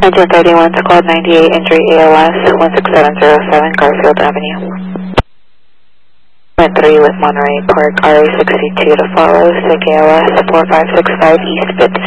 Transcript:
Engine 31 Squad 98, injury ALS 16707 Garfield Avenue. Went 3 with Monterey Park, RA62 to follow, SIG ALS 4565 East 5th